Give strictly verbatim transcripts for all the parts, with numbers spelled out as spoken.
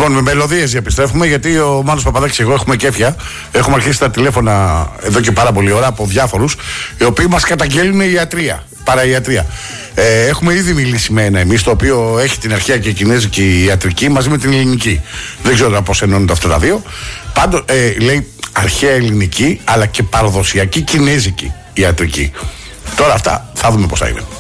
Λοιπόν, με μελωδίες επιστρέφουμε, γιατί ο Μάνος Παπαδάκης και εγώ έχουμε κέφια. Έχουμε αρχίσει τα τηλέφωνα εδώ και πάρα πολλή ώρα από διάφορους, οι οποίοι μας καταγγέλνουν ιατρία, παραϊατρία. Ε, έχουμε ήδη μιλήσει με ένα εμείς, το οποίο έχει την αρχαία και κινέζικη ιατρική μαζί με την ελληνική. Δεν ξέρω πώς ενώνονται αυτά τα δύο. Πάντως, ε, λέει αρχαία ελληνική, αλλά και παραδοσιακή κινέζικη ιατρική. Τώρα αυτά θα δούμε πώς θα είναι.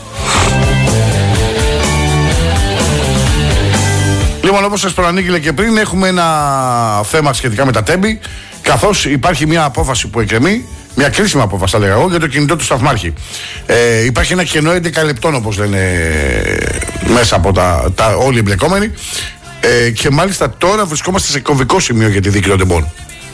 Λοιπόν, όπως σας προανήγγειλε και πριν, έχουμε ένα θέμα σχετικά με τα τέμπη, καθώς υπάρχει μια απόφαση που εκκρεμεί, μια κρίσιμη απόφαση θα λέγα εγώ, για το κινητό του σταθμάρχη. Ε, υπάρχει ένα κενό έντεκα λεπτών, όπως λένε μέσα από τα, τα όλοι οι εμπλεκόμενοι, ε, και μάλιστα τώρα βρισκόμαστε σε κομβικό σημείο για τη δίκη των τεμπών.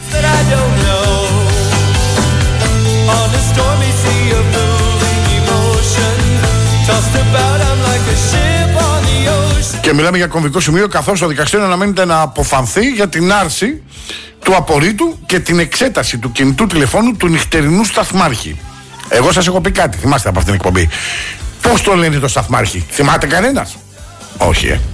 Και μιλάμε για κομβικό σημείο, καθώς το δικαστήριο αναμένεται να αποφανθεί για την άρση του απορρίτου και την εξέταση του κινητού τηλεφώνου του νυχτερινού σταθμάρχη. Εγώ σας έχω πει κάτι, θυμάστε από αυτήν την εκπομπή. Πώς το λένε το σταθμάρχη, θυμάται κανένας? Όχι, ε.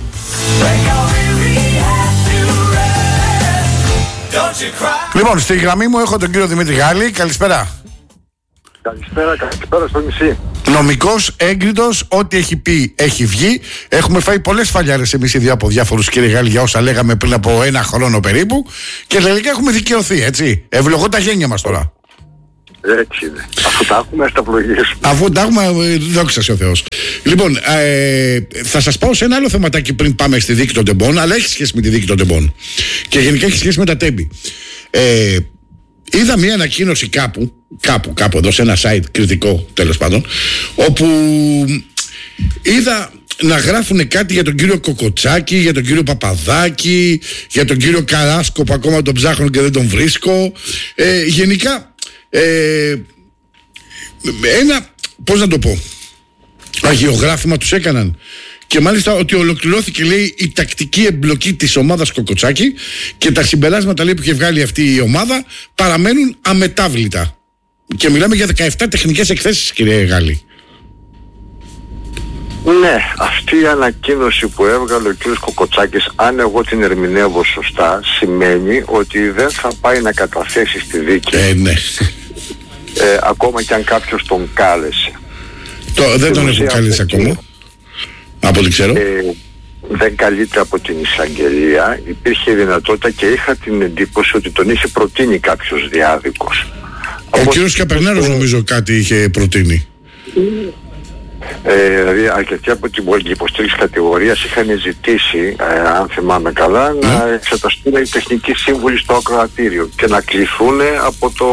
Λοιπόν, στη γραμμή μου έχω τον κύριο Δημήτρη Γάλλη. Καλησπέρα. Καλησπέρα, καλησπέρα στο νησί. Νομικός, έγκριτος, ό,τι έχει πει έχει βγει. Έχουμε φάει πολλές φαλιάρες εμείς οι δύο από διάφορους, κύριε Γάλλη, για όσα λέγαμε πριν από ένα χρόνο περίπου. Και τελικά έχουμε δικαιωθεί, έτσι. Ευλογώ τα γένια μας τώρα. Έτσι είναι. Αφού τα έχουμε, ας τα πλογίσουμε. Αφού τα έχουμε, δόξα σε ο Θεός. Λοιπόν, ε, θα σας πάω σε ένα άλλο θεματάκι πριν πάμε στη δίκη των τεμπών, αλλά έχει σχέση με τη δίκη των τεμπών. Και γενικά έχει σχέση με τα τέμπη. Ε, είδα μία ανακοίνωση κάπου, κάπου, κάπου εδώ σε ένα site κριτικό τέλος πάντων, όπου είδα να γράφουν κάτι για τον κύριο Κοκοτσάκη, για τον κύριο Παπαδάκη, για τον κύριο Καράσκο που ακόμα τον ψάχνω και δεν τον βρίσκω. Ε, γενικά, ε, ένα, πώς να το πω, αγιογράφημα τους έκαναν. Και μάλιστα ότι ολοκληρώθηκε, λέει, η τακτική εμπλοκή της ομάδας Κοκοτσάκη και τα συμπεράσματα, λέει, που είχε βγάλει αυτή η ομάδα παραμένουν αμετάβλητα. Και μιλάμε για δεκαεπτά τεχνικές εκθέσεις, κύριε Γάλλη. Ναι, αυτή η ανακοίνωση που έβγαλε ο κύριος Κοκοτσάκης, αν εγώ την ερμηνεύω σωστά, σημαίνει ότι δεν θα πάει να καταθέσει στη δίκη. Ε, ναι. Ε, ακόμα και αν κάποιος τον κάλεσε. Το, δεν τον έχουν κάλεσει ακόμα. Από ό,τι ξέρω. Ε, δεν καλείται από την εισαγγελία. Υπήρχε δυνατότητα και είχα την εντύπωση ότι τον είχε προτείνει κάποιος διάδικος. Ο από... κύριος Καπερνάρος νομίζω κάτι είχε προτείνει. Ε, δηλαδή αρκετοί από την πολιτική υποστήριξη κατηγορίας είχαν ζητήσει, ε, αν θυμάμαι καλά, ναι, να εξεταστούν οι τεχνικοί σύμβουλοι στο ακροατήριο και να κληθούν από το...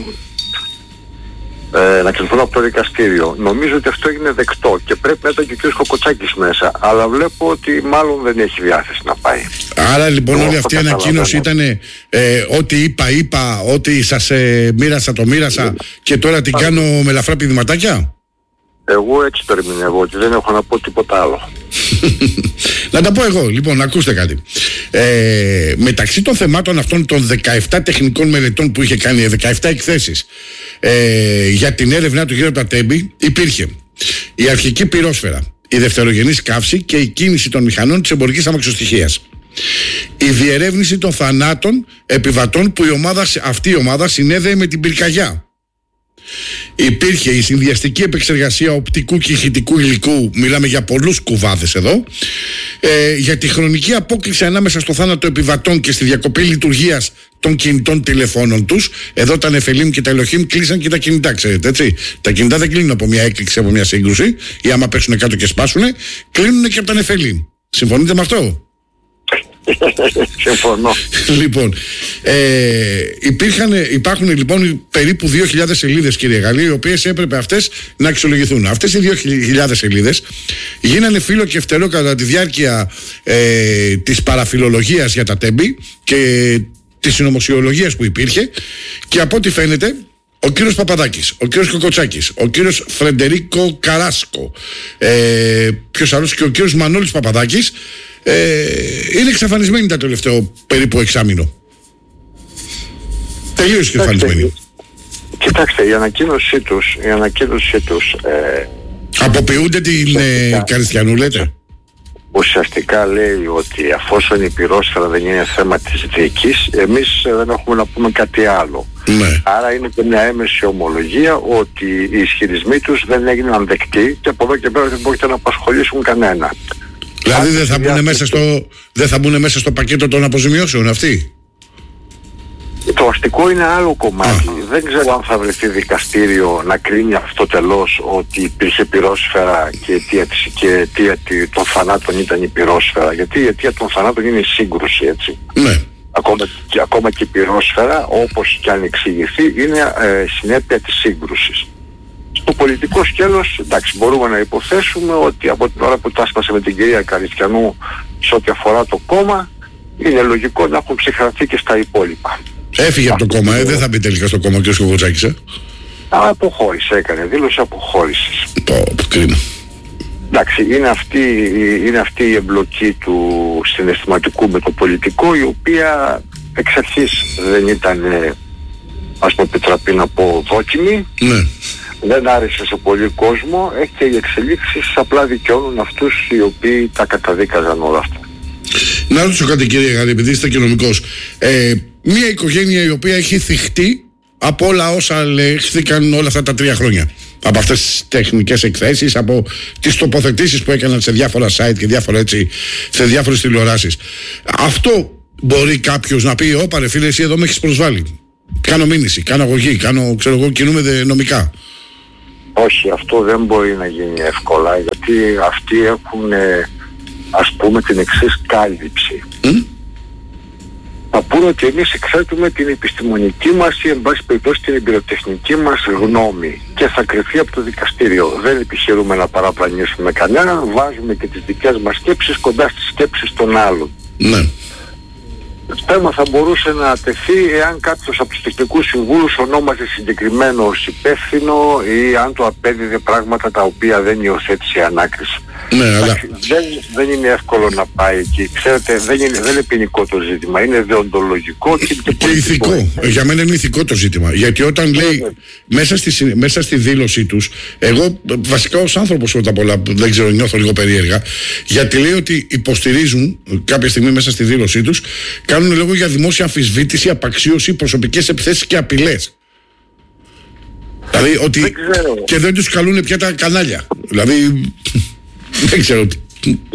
Ε, να κληθούν από το δικαστήριο. Νομίζω ότι αυτό έγινε δεκτό και πρέπει να ήταν και ο κ. Κοκοτσάκης μέσα, αλλά βλέπω ότι μάλλον δεν έχει διάθεση να πάει. Άρα λοιπόν όλη αυτή η ανακοίνωση ήταν ε, ό,τι είπα είπα, ό,τι σας ε, μοίρασα το μοίρασα και τώρα την κάνω με ελαφρά πηδηματάκια. Εγώ έτσι το ερμηνεύω, ότι δεν έχω να πω τίποτα άλλο. Να τα πω εγώ, λοιπόν, ακούστε κάτι. Ε, μεταξύ των θεμάτων αυτών των δεκαεπτά τεχνικών μελετών που είχε κάνει, δεκαεπτά εκθέσεις ε, για την έρευνά του γύρω από τα τέμπη, υπήρχε η αρχική πυρόσφαιρα, η δευτερογενής καύση και η κίνηση των μηχανών της εμπορικής αμαξοστοιχείας. Η διερεύνηση των θανάτων επιβατών που η ομάδα, αυτή η ομάδα συνέδεε με την πυρκαγιά. Υπήρχε η συνδυαστική επεξεργασία οπτικού και ηχητικού υλικού, μιλάμε για πολλούς κουβάδες εδώ, ε, για τη χρονική απόκλιση ανάμεσα στο θάνατο επιβατών και στη διακοπή λειτουργίας των κινητών τηλεφώνων τους. Εδώ τα Νεφελίμ και τα Ελοχίμ κλείσαν και τα κινητά, ξέρετε, έτσι. Τα κινητά δεν κλείνουν από μια έκρηξη, από μια σύγκρουση, ή άμα πέσουν κάτω και σπάσουν, κλείνουν και από τα Νεφελίμ. Συμφωνείτε με αυτό? Συμφωνώ. Λοιπόν, ε, υπήρχαν, υπάρχουν λοιπόν περίπου δύο χιλιάδες σελίδες, κύριε Γαλλή, οι οποίες έπρεπε αυτές να αξιολογηθούν. Αυτές οι δύο χιλιάδες σελίδες γίνανε φύλλο και φτερό κατά τη διάρκεια ε, της παραφιλολογίας για τα τέμπη και της συνωμοσιολογίας που υπήρχε, και από ό,τι φαίνεται ο κύριος Παπαδάκης, ο κύριος Κοκοτσάκης, ο κύριος Φρεντερίκο Καράσκο, ε, ποιος άλλος, και ο κύριος Μανώλης Παπαδάκης Ε, είναι εξαφανισμένοι τα τελευταίο περίπου εξάμηνο. Τελείως εξαφανισμένοι. Κοιτάξτε, η ανακοίνωσή τους, η ανακοίνωσή τους ε, αποποιούνται την ε, Καριστιανού, λέτε. ουσιαστικά λέει ότι αφόσον η πυρόσφαιρα δεν είναι θέμα της δίκης, εμείς δεν έχουμε να πούμε κάτι άλλο. Ναι. Άρα είναι και μια έμεση ομολογία ότι οι ισχυρισμοί τους δεν έγιναν δεκτοί και από εδώ και πέρα δεν μπορείτε να απασχολήσουν κανένα. Δηλαδή δεν θα, μπουν μέσα στο, δεν θα μπουν μέσα στο πακέτο των αποζημιώσεων αυτοί. Το αστικό είναι άλλο κομμάτι. Α. Δεν ξέρω αν θα βρεθεί δικαστήριο να κρίνει αυτό τελώς ότι υπήρχε πυρόσφαιρα και η αιτία, της, και η αιτία των θανάτων ήταν η πυρόσφαιρα. Γιατί η αιτία των θανάτων είναι η σύγκρουση, έτσι. Ναι. Ακόμα και, ακόμα και η πυρόσφαιρα, όπως και αν εξηγηθεί, είναι ε, συνέπεια της σύγκρουσης. Στο πολιτικό σκέλος, εντάξει, μπορούμε να υποθέσουμε ότι από την ώρα που τάσπασε με την κυρία Καριστιανού σε ό,τι αφορά το κόμμα, είναι λογικό να έχουν ψυχρανθεί και στα υπόλοιπα. Έφυγε από το κόμμα, ε, δεν θα μπει τελικά στο κόμμα ο κ. Κοκοτσάκης, ε. Α, αποχώρησε, έκανε δήλωση αποχώρησης. Το κρίμα. Εντάξει, είναι αυτή, είναι αυτή η εμπλοκή του συναισθηματικού με το πολιτικό, η οποία εξ αρχής δεν ήταν, ας πω, επιτραπεί να πω, δόκιμη. Ναι. Δεν άρεσε σε πολύ κόσμο, ε, και οι εξελίξεις απλά δικαιώνουν αυτούς οι οποίοι τα καταδίκαζαν όλα αυτά. Να ρωτήσω κάτι, κύριε Γαρή, επειδή είστε και νομικός. Ε, μια οικογένεια η οποία έχει θυχτεί από όλα όσα λεχθήκαν όλα αυτά τα τρία χρόνια. Από αυτές τις τεχνικές εκθέσεις, από τις τοποθετήσεις που έκαναν σε διάφορα site και διάφορα έτσι, σε διάφορες τηλεοράσεις. Αυτό μπορεί κάποιος να πει: όπα ρε φίλε, εσύ εδώ με έχεις προσβάλει. Κάνω μήνυση, κάνω αγωγή, κάνω, ξέρω εγώ, κινούμε νομικά. Όχι, αυτό δεν μπορεί να γίνει εύκολα, γιατί αυτοί έχουν, ας πούμε, την εξής κάλυψη. Mm? Θα πούνε ότι εμείς εξέτουμε την επιστημονική μας ή εν πάση περιπτώσει την εμπειροτεχνική μας γνώμη και θα κρυφεί από το δικαστήριο. Δεν επιχειρούμε να παραπλανήσουμε κανέναν, βάζουμε και τις δικές μας σκέψεις κοντά στις σκέψεις των άλλων. Ναι. Το θέμα θα μπορούσε να τεθεί εάν κάποιος από τους τεχνικούς συμβούλους ονόμαζε συγκεκριμένο ως υπεύθυνο ή αν του απέδιδε πράγματα τα οποία δεν υιοθέτησε η ανάκριση. Ναι, αλλά... δεν, δεν είναι εύκολο να πάει εκεί. Ξέρετε, δεν είναι, δεν είναι ποινικό το ζήτημα, είναι δεοντολογικό και, και, και ηθικό. Για μένα είναι ηθικό το ζήτημα. Γιατί όταν λέει μέσα στη, μέσα στη δήλωσή τους, εγώ βασικά ως άνθρωπος πρώτα απ' όλα, δεν ξέρω, νιώθω λίγο περίεργα, γιατί λέει ότι υποστηρίζουν κάποια στιγμή μέσα στη δήλωσή τους, κάνουν λόγο για δημόσια αμφισβήτηση, απαξίωση, προσωπικές επιθέσεις και απειλές. Δηλαδή ότι δεν και δεν τους καλούν πια τα κανάλια. Δηλαδή δεν ξέρω τι.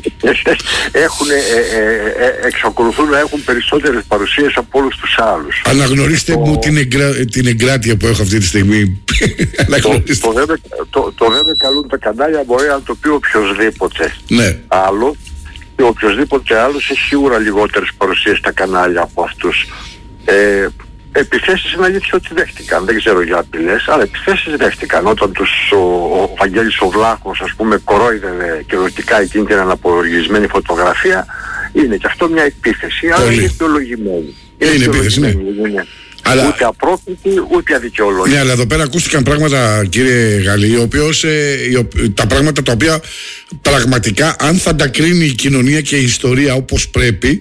Έχουν, ε, ε, ε, εξακολουθούν να έχουν περισσότερες παρουσίες από όλους τους άλλους. Αναγνωρίστε το... μου την, εγκρα... την εγκράτεια που έχω αυτή τη στιγμή. το, το, δεν με, το, το δεν με καλούν τα κανάλια μπορεί να το πει οποιοσδήποτε. Ναι. Άλλο, και οποιοσδήποτε άλλος έχει σίγουρα λιγότερες παρουσίες στα κανάλια από αυτούς. Ε, επιθέσεις είναι αλήθεια ότι δέχτηκαν, δεν ξέρω για απειλές, αλλά επιθέσεις δέχτηκαν. Όταν τους ο, ο Βαγγέλης ο Βλάχος, ας πούμε, κορόιδευε και ρωτικά εκείνη την αναπολογισμένη φωτογραφία, είναι και αυτό μια επίθεση, αλλά είναι δικαιολογημένη. Είναι, είναι επίθεση, ναι. Είναι. Αλλά... ούτε απρόκριτη, ούτε αδικαιολόγητη. Ναι, αλλά εδώ πέρα ακούστηκαν πράγματα, κύριε Γαλλή, ο οποίος, ε, τα πράγματα τα οποία πραγματικά, αν θα τα κρίνει η κοινωνία και η ιστορία όπως πρέπει,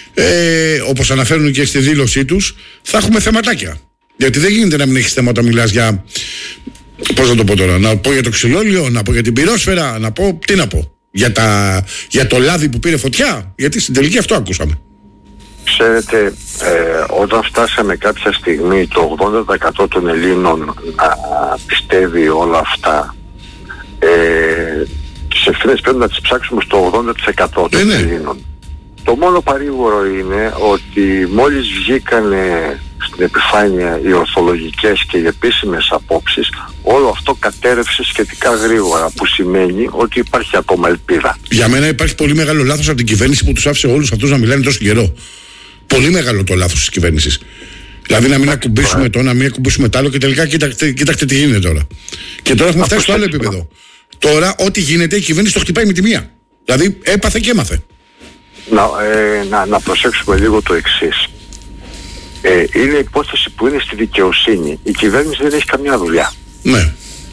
Ε, όπως αναφέρουν και στη δήλωσή τους, θα έχουμε θεματάκια. Γιατί δεν γίνεται να μην έχεις θέματα, μιλάς για, πώς να το πω τώρα, να πω για το ξυλόλιο, να πω για την πυρόσφαιρα, να πω, τι να πω, για, τα, για το λάδι που πήρε φωτιά, γιατί στην τελική αυτό ακούσαμε. Ξέρετε, ε, όταν φτάσαμε κάποια στιγμή το ογδόντα τοις εκατό των Ελλήνων να πιστεύει όλα αυτά, ε, τις ευθύνες πρέπει να τις ψάξουμε στο ογδόντα τοις εκατό των ε, ναι. Ελλήνων. Το μόνο παρήγορο είναι ότι μόλις βγήκανε στην επιφάνεια οι ορθολογικές και οι επίσημες απόψεις, όλο αυτό κατέρευσε σχετικά γρήγορα, που σημαίνει ότι υπάρχει ακόμα ελπίδα. Για μένα υπάρχει πολύ μεγάλο λάθος από την κυβέρνηση που τους άφησε όλους αυτούς να μιλάνε τόσο καιρό. Πολύ μεγάλο το λάθος της κυβέρνησης. Δηλαδή να μην ακουμπήσουμε το, να μην ακουμπήσουμε το άλλο και τελικά κοίταξτε, κοίταξτε τι γίνεται τώρα. Και τώρα έχουμε φτάσει στο άλλο επίπεδο. Τώρα ό,τι γίνεται η κυβέρνηση το χτυπάει με τη μία. Δηλαδή έπαθε και έμαθε. Να, ε, να, να προσέξουμε λίγο το εξής. Ε, είναι υπόθεση που είναι στη δικαιοσύνη. Η κυβέρνηση δεν έχει καμιά δουλειά. Ναι.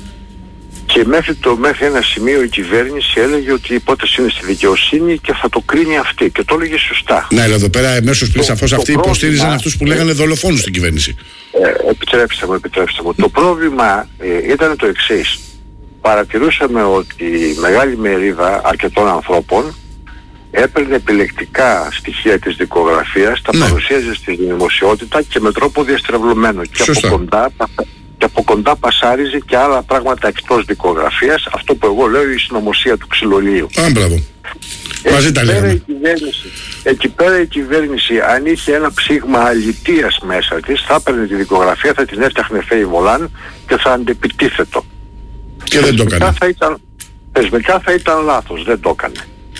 Και μέχρι, το, μέχρι ένα σημείο η κυβέρνηση έλεγε ότι η υπόθεση είναι στη δικαιοσύνη και θα το κρίνει αυτή. Και το έλεγε σωστά. Ναι, αλλά εδώ πέρα εμέσως πριν σαφώς αυτοί υποστήριζαν αυτούς που λέγανε δολοφόνους στην κυβέρνηση. Ε, επιτρέψτε μου, επιτρέψτε μου. Το πρόβλημα ε, ήταν το εξής. Παρατηρούσαμε ότι η μεγάλη μερίδα αρκετών ανθρώπων έπαιρνε επιλεκτικά στοιχεία της δικογραφίας, τα ναι. παρουσίαζε στη δημοσιότητα και με τρόπο διαστρεβλωμένο. Και από, κοντά, και από κοντά πασάριζε και άλλα πράγματα εκτός δικογραφίας, αυτό που εγώ λέω η συνωμοσία του ξυλολίου. Α, μπράβο. Μαζί τα λέγαμε. Εκεί πέρα η κυβέρνηση, αν είχε ένα ψήγμα αλητείας μέσα της, θα έπαιρνε τη δικογραφία, θα την έφτιαχνε φέι βολάν και θα αντεπιτίθετο. Και δεν το έκανε. Θα ήταν, θεσμικά θα ήταν λάθος, δεν το έκανε.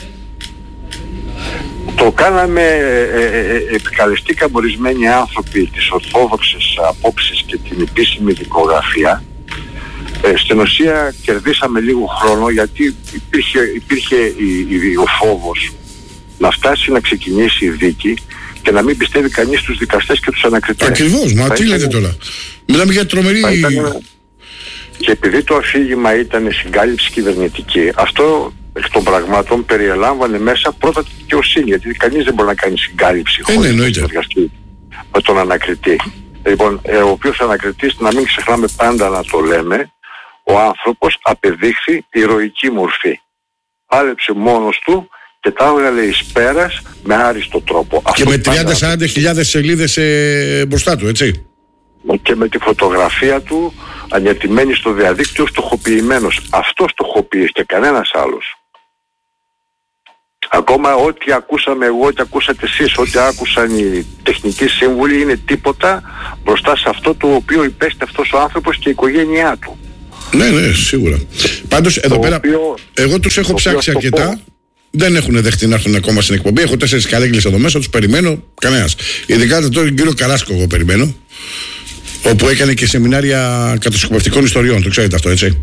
Το κάναμε, ε, ε, ε, επικαλεστήκαμε ορισμένοι άνθρωποι της ορθόδοξης απόψης και την επίσημη δικογραφία. Ε, στην ουσία κερδίσαμε λίγο χρόνο, γιατί υπήρχε, υπήρχε η, η, ο φόβος να φτάσει να ξεκινήσει η δίκη και να μην πιστεύει κανείς τους δικαστές και τους ανακριτές. Ακριβώς, μα τι λέτε τώρα. Μιλάμε για τρομερή... Ήταν, και επειδή το αφήγημα ήταν συγκάλυψη κυβερνητική, αυτό εκ των πραγμάτων περιελάμβανε μέσα πρώτα τη δικαιοσύνη, γιατί κανείς δεν μπορεί να κάνει συγκάλυψη ε, χωρίς ναι, να συνεργαστεί με τον ανακριτή. Λοιπόν, ε, ο οποίος ανακριτής, να μην ξεχνάμε πάντα να το λέμε, ο άνθρωπος απεδείχθη ηρωική μορφή. Πάλεψε μόνος του και τα έβγαλε εις πέρας με άριστο τρόπο. Και αυτό με τριάντα με σαράντα χιλιάδες σελίδες ε, μπροστά του, έτσι. Και με τη φωτογραφία του ανιατημένη στο διαδίκτυο, στοχοποιημένος. Αυτό στοχοποίησε και κανένας άλλος. Ακόμα ό,τι ακούσαμε εγώ, ό,τι ακούσατε εσείς, ό,τι άκουσαν οι τεχνικοί σύμβουλοι είναι τίποτα μπροστά σε αυτό το οποίο υπέστη αυτός ο άνθρωπος και η οικογένειά του. Ναι, ναι, σίγουρα. Πάντως εδώ πέρα, οποίο, εγώ τους έχω ψάξει αρκετά. Πω, δεν έχουν δεχτεί να έρθουν ακόμα στην εκπομπή. Έχω τέσσερις καρέγκλες εδώ μέσα, τους περιμένω. Κανένας. Ειδικά τώρα τον κύριο Καράσκο, εγώ περιμένω. Όπου έκανε και σεμινάρια κατασκοπευτικών ιστοριών. Το ξέρετε αυτό, έτσι.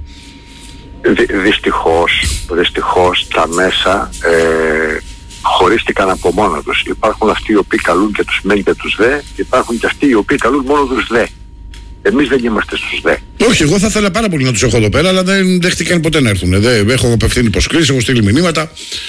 Δυ, δυστυχώς, δυστυχώς τα μέσα ε, χωρίστηκαν από μόνα τους. Υπάρχουν αυτοί οι οποίοι καλούν και τους μεν και τους δε. Υπάρχουν και αυτοί οι οποίοι καλούν μόνο τους δε. Εμείς δεν είμαστε στους δε. Όχι, εγώ θα ήθελα πάρα πολύ να τους έχω εδώ πέρα, αλλά δεν δέχτηκαν ποτέ να έρθουν. Δεν, έχω απευθύνει υποσχέσεις, έχω στείλει μηνύματα.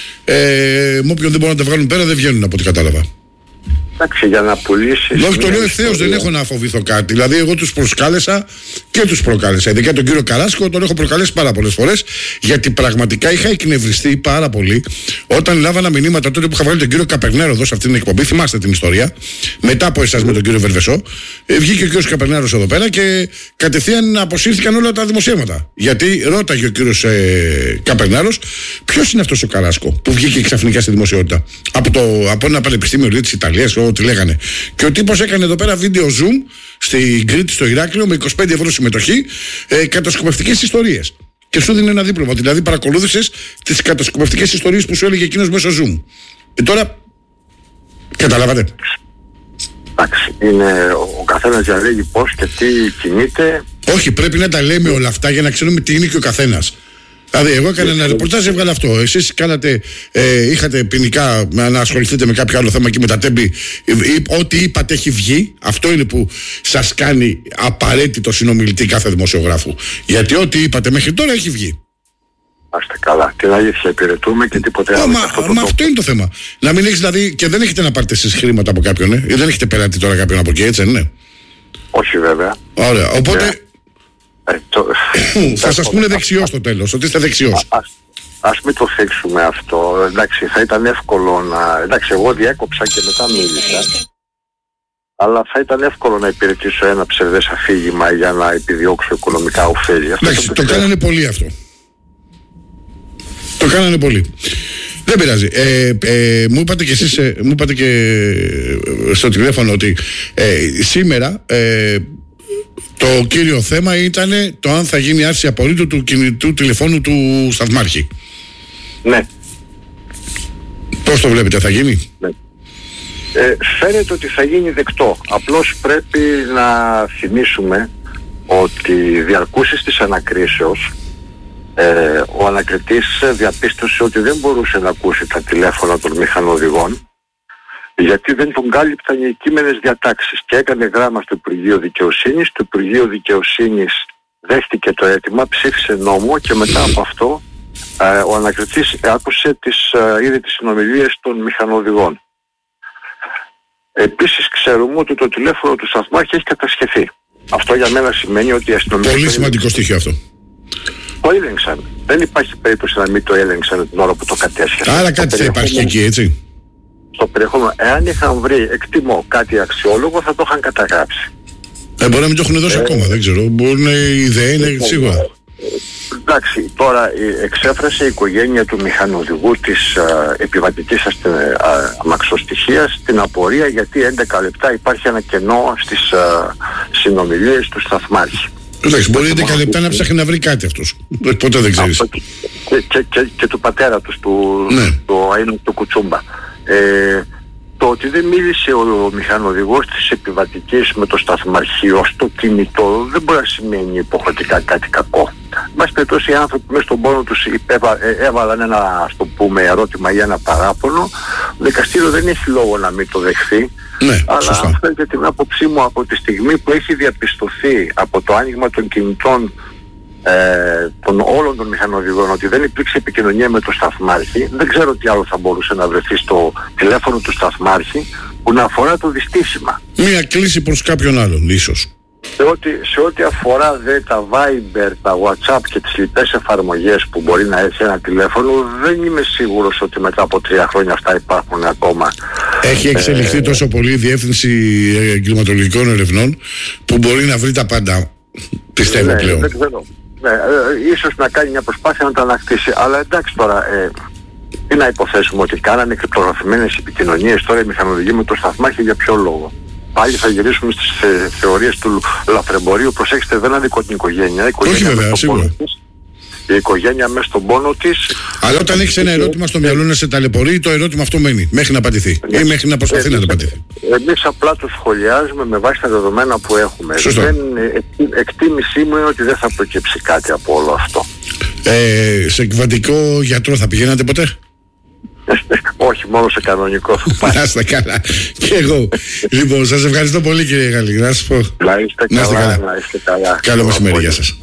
Ε, με όποιον δεν μπορούν να τα βγάλουν πέρα δεν βγαίνουν από ό,τι κατάλαβα. Εντάξει, για να πουλήσεις. Όχι, το λέω ευθέως, δεν έχω να φοβηθώ κάτι. Δηλαδή, εγώ τους προσκάλεσα και τους προκάλεσα. Ειδικά τον κύριο Καράσκο τον έχω προκαλέσει πάρα πολλές φορές, γιατί πραγματικά είχα εκνευριστεί πάρα πολύ όταν λάβανα μηνύματα τότε που είχα βγάλει τον κύριο Καπερνέρο εδώ σε αυτήν την εκπομπή. Θυμάστε την ιστορία. Μετά από εσάς mm. με τον κύριο Βερβεσό, ε, βγήκε ο κύριος Καπερνέρος εδώ πέρα και κατευθείαν αποσύρθηκαν όλα τα δημοσίευματα. Γιατί ρώταγε ο κύριος ε, Καπερνέρος, ποιος είναι αυτός ο Καράσκο που βγήκε ξαφνικά στη δημοσιότητα από, το, από ένα πανεπιστήμιο της Ιταλίας. Ό,τι λέγανε. Και ο τύπος έκανε εδώ πέρα βίντεο Zoom στην Κρήτη, στο Ηράκλειο, με είκοσι πέντε ευρώ συμμετοχή, ε, κατασκοπευτικές ιστορίες. Και σου δίνει ένα δίπλωμα. Δηλαδή παρακολούθησες τις κατασκοπευτικές ιστορίες που σου έλεγε εκείνος μέσω Zoom. Ε, τώρα. Καταλάβατε. Εντάξει, είναι ο καθένας διαλέγει πώς και τι κινείται. Όχι, πρέπει να τα λέμε όλα αυτά για να ξέρουμε τι είναι και ο καθένας. Δηλαδή, εγώ έκανα ένα ρεπορτάζ, έβγαλα αυτό. Εσείς κάνατε, ε, είχατε ποινικά να ασχοληθείτε με κάποιο άλλο θέμα και με τα τέμπη. Ό,τι είπατε έχει βγει. Αυτό είναι που σας κάνει απαραίτητο συνομιλητή κάθε δημοσιογράφου. Γιατί ό,τι είπατε μέχρι τώρα έχει βγει. Άστε καλά. Την αλήθεια υπηρετούμε και τίποτε άλλο. Μα αυτό, μα αυτό είναι το θέμα. Να μην έχεις δηλαδή, και δεν έχετε να πάρετε εσείς χρήματα από κάποιον, ε? Ή δεν έχετε πελάτη τώρα κάποιον από εκεί, έτσι, ναι. Όχι, βέβαια. Ωραία. Οπότε. Yeah. Ε, το... θα σας πούνε δεξιός στο τέλος, ότι είστε δεξιός. Ας, ας μην το θίξουμε αυτό. Εντάξει, θα ήταν εύκολο να... Εντάξει, εγώ διέκοψα και μετά μίλησα. Αλλά θα ήταν εύκολο να υπηρετήσω ένα ψευδές αφήγημα για να επιδιώξω οικονομικά ωφέλη. Εντάξει, το, το κάνανε πολύ αυτό. Το κάνανε πολύ. Δεν πειράζει. Ε, ε, μου είπατε και εσείς, ε, μου είπατε και στο τηλέφωνο ότι ε, σήμερα... Ε, το κύριο θέμα ήταν το αν θα γίνει άρση απορρίτου του κινητού τηλεφώνου του σταθμάρχη. Ναι. Πώς το βλέπετε, θα γίνει? Ναι. Ε, φαίνεται ότι θα γίνει δεκτό. Απλώς πρέπει να θυμίσουμε ότι διαρκούσης της ανακρίσεως ε, ο ανακριτής διαπίστωσε ότι δεν μπορούσε να ακούσει τα τηλέφωνα των μηχανοδηγών, γιατί δεν τον κάλυπταν οι κείμενες διατάξεις, και έκανε γράμμα στο Υπουργείο Δικαιοσύνης. Το Υπουργείο Δικαιοσύνης δέχτηκε το αίτημα, ψήφισε νόμο και μετά από αυτό ε, ο ανακριτής άκουσε τις, ε, ήδη τις συνομιλίες των μηχανοδηγών. Επίσης ξέρουμε ότι το τηλέφωνο του σταθμάρχη έχει κατασχεθεί. Αυτό για μένα σημαίνει ότι η αστυνομία... Πολύ σημαντικό στοιχείο αυτό. Το έλεγξαν. δεν υπάρχει περίπτωση να μην το έλεγξαν την ώρα που το κατέσχεσαν. Άρα κάτι θα υπάρχει εκεί, έτσι. Στο περιεχόμενο, εάν είχαν βρει, εκτιμώ, κάτι αξιόλογο, θα το είχαν καταγράψει. Ε, μπορεί να μην το έχουν δώσει ε, ακόμα, δεν ξέρω. Μπορεί να η ιδέα είναι ε, σίγουρα. Ε, εντάξει, τώρα εξέφρασε η οικογένεια του μηχανοδηγού της α, επιβατικής αστε, α, αμαξοστοιχείας την απορία γιατί έντεκα λεπτά υπάρχει ένα κενό στις α, συνομιλίες του σταθμάρχη. Εντάξει, μπορεί έντεκα λεπτά να ψάχνει να βρει κάτι αυτός. Ποτέ δεν ξέρεις. Και, και, και, και, και του πατέρα τους, του, ναι. του Αΐνου του Κουτσούμπα. Ε, το ότι δεν μίλησε ο μηχανοδηγός της επιβατικής με το σταθμαρχείο στο κινητό δεν μπορεί να σημαίνει υποχρεωτικά κάτι κακό. Μας περιπτώσει οι άνθρωποι μέσα στον πόνο τους υπέβα, ε, έβαλαν ένα, ας το πούμε, ερώτημα ή ένα παράπονο. Το δικαστήριο δεν έχει λόγο να μην το δεχθεί. Ναι, αλλά σωστά. αν θέλετε την άποψή μου, από τη στιγμή που έχει διαπιστωθεί από το άνοιγμα των κινητών Ε, των όλων των μηχανοδηγών ότι δεν υπήρξε επικοινωνία με το σταθμάρχη, δεν ξέρω τι άλλο θα μπορούσε να βρεθεί στο τηλέφωνο του σταθμάρχη που να αφορά το δυστύχημα. Μία κλίση προς κάποιον άλλον, ίσως. Σε ό,τι, σε ό,τι αφορά δε, τα Viber, τα WhatsApp και τις λοιπές εφαρμογές που μπορεί να έχει ένα τηλέφωνο, δεν είμαι σίγουρος ότι μετά από τρία χρόνια αυτά υπάρχουν ακόμα. Έχει εξελιχθεί ε, τόσο πολύ η Διεύθυνση Εγκληματολογικών Ερευνών που μπορεί να βρει τα πάντα, πιστεύω ναι, πλέον. Δεν ξέρω. Ναι, ε, ίσως να κάνει μια προσπάθεια να τα ανακτήσει, αλλά εντάξει τώρα, ε, τι να υποθέσουμε ότι κάνανε κρυπτογραφημένες επικοινωνίες τώρα οι μηχανοδηγοί με το σταθμάρχη, για ποιο λόγο? Πάλι θα γυρίσουμε στις ε, θεωρίες του λαθρεμπορίου. Προσέξτε, δεν αδικώ την οικογένεια. Η οικογένεια όχι βέβαια, σίγουρα. Της, η οικογένεια μέσα στον πόνο της. Αλλά όταν έχεις ένα ερώτημα στο μυαλό να σε ταλαιπωρεί, το ερώτημα αυτό μένει μέχρι να απαντηθεί ναι. ή μέχρι να προσπαθεί εμείς, να απαντηθεί. Εμείς απλά το σχολιάζουμε με βάση τα δεδομένα που έχουμε. Δεν, ε, εκτίμησή μου είναι ότι δεν θα προκύψει κάτι από όλο αυτό. Ε, σε εκβατικό γιατρό θα πηγαίνατε ποτέ? Όχι, μόνο σε κανονικό. Να είστε καλά. Και εγώ. Λοιπόν, σας ευχαριστώ πολύ κύριε Γαλλή. Να σας πω. Να είστε καλά. καλά. Να είστε καλά. Καλό μεσημέρι, γεια σας.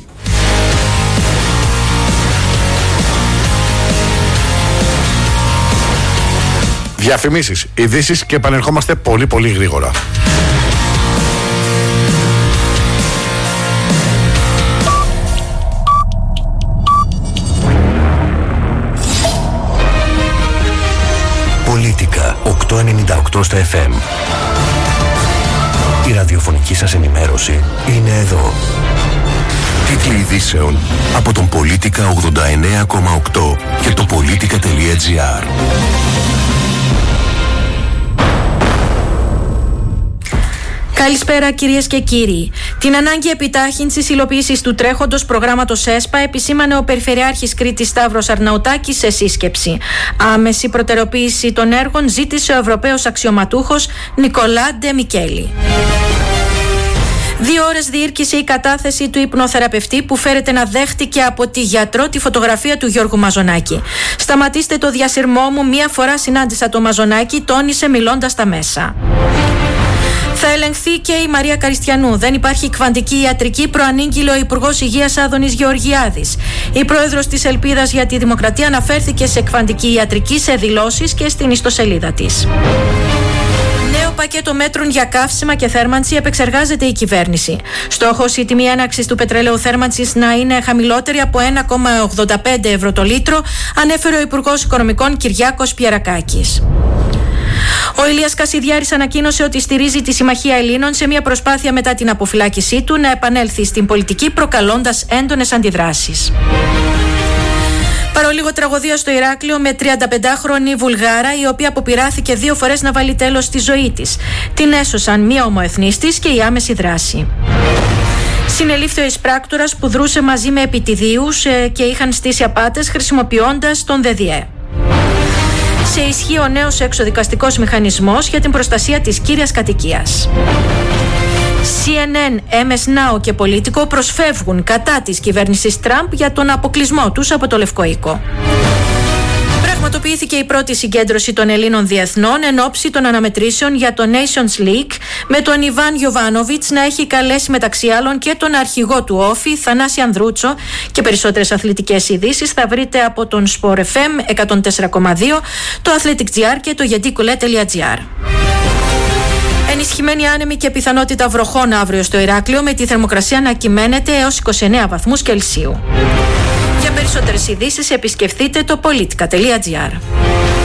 Διαφημίσεις, ειδήσεις και επανερχόμαστε πολύ πολύ γρήγορα. Πολίτικα οκτακόσια ενενήντα οκτώ στα εφ εμ. Η ραδιοφωνική σας ενημέρωση είναι εδώ. Τίτλοι ειδήσεων από τον Πολίτικα ογδόντα εννέα κόμμα οκτώ και το πολίτικα τελεία τζι άρ. Καλησπέρα κυρίες και κύριοι. Την ανάγκη επιτάχυνσης υλοποίησης του τρέχοντος προγράμματος ΕΣΠΑ επισήμανε ο Περιφερειάρχης Κρήτης Σταύρος Αρναουτάκης σε σύσκεψη. Άμεση προτεραιοποίηση των έργων ζήτησε ο Ευρωπαίος αξιωματούχος Νικολά Ντε Μικέλη. Δύο ώρες διήρκησε η κατάθεση του υπνοθεραπευτή που φέρεται να δέχτηκε από τη γιατρό τη φωτογραφία του Γιώργου Μαζονάκη. «Σταματήστε το διασυρμό μου, μία φορά συνάντησα το Μαζονάκη», τόνισε μιλώντας στα μέσα. Θα ελεγχθεί και η Μαρία Καριστιανού. Δεν υπάρχει κβαντική ιατρική, προανήγγειλε ο Υπουργός Υγείας Άδωνης Γεωργιάδης. Η πρόεδρος της Ελπίδας για τη Δημοκρατία αναφέρθηκε σε κβαντική ιατρική σε δηλώσεις και στην ιστοσελίδα της. Νέο πακέτο μέτρων για καύσιμα και θέρμανση επεξεργάζεται η κυβέρνηση. Στόχος η τιμή έναξης του πετρελαίου θέρμανσης να είναι χαμηλότερη από ένα κόμμα ογδόντα πέντε ευρώ το λίτρο, ανέφερε ο Υπουργός Οικονομικών Κυριάκος Πιερακάκης. Ο Ηλίας Κασιδιάρης ανακοίνωσε ότι στηρίζει τη Συμμαχία Ελλήνων σε μια προσπάθεια μετά την αποφυλάκησή του να επανέλθει στην πολιτική, προκαλώντας έντονες αντιδράσεις. Παρολίγο τραγωδία στο Ηράκλειο με τριανταπεντάχρονη Βουλγάρα, η οποία αποπειράθηκε δύο φορές να βάλει τέλος στη ζωή της. Την έσωσαν μία ομοεθνής της και η άμεση δράση. Συνελήφθη ο εισπράκτορας που δρούσε μαζί με επιτιδίους και είχαν στήσει απάτες χρησιμοποιώντας τον ΔΔΕ. Σε ισχύ ο νέος εξοδικαστικός μηχανισμός για την προστασία της κύριας κατοικίας. σι εν εν, εμ ες Now και Πολίτικο προσφεύγουν κατά της κυβέρνησης Τραμπ για τον αποκλεισμό τους από το Λευκό Οίκο. Πραγματοποιήθηκε η πρώτη συγκέντρωση των Ελλήνων διεθνών εν ώψη των αναμετρήσεων για το Nations League, με τον Ιβάν Γιοβάνοβιτς να έχει καλέσει μεταξύ άλλων και τον αρχηγό του Όφη, Θανάση Ανδρούτσο. Και περισσότερες αθλητικές ειδήσεις θα βρείτε από τον Sport εφ εμ εκατόν τέσσερα κόμμα δύο, το Athletic τζι άρ και το γεντίκουλε τελεία τζι άρ. Ενισχυμένη άνεμη και πιθανότητα βροχών αύριο στο Ηράκλειο, με τη θερμοκρασία να κυμαίνεται έως είκοσι εννέα βαθμούς Κελσίου. Για περισσότερες ειδήσεις επισκεφτείτε το politica τελεία gr.